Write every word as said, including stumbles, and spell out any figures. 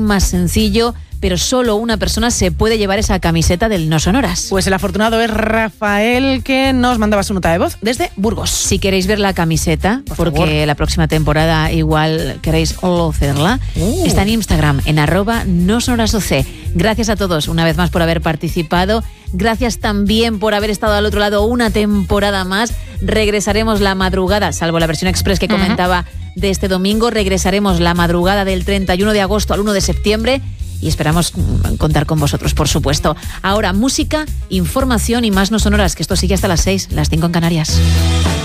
más sencillo, pero solo una persona se puede llevar esa camiseta del No Sonoras. Pues el afortunado es Rafael, que nos mandaba su nota de voz desde Burgos. Si queréis ver la camiseta, Por porque favor. la próxima temporada igual queréis hacerla, Uh. está en Instagram, en arroba no sonoras O C. Gracias a todos una vez más por haber participado. Gracias también por haber estado al otro lado una temporada más. Regresaremos la madrugada, salvo la versión express que comentaba uh-huh. de este domingo, regresaremos la madrugada del treinta y uno de agosto al uno de septiembre. Y esperamos contar con vosotros, por supuesto. Ahora, música, información y más No Sonoras, que esto sigue hasta las seis, las cinco en Canarias.